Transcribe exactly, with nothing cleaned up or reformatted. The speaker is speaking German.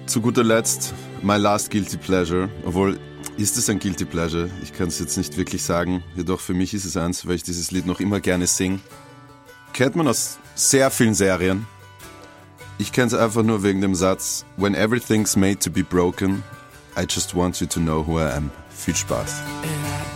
zu guter Letzt, my last guilty pleasure. Obwohl, ist es ein guilty pleasure? Ich kann es jetzt nicht wirklich sagen. Jedoch für mich ist es eins, weil ich dieses Lied noch immer gerne singe. Kennt man aus sehr vielen Serien. Ich kenne es einfach nur wegen dem Satz: When everything's made to be broken, I just want you to know who I am. Viel Spaß.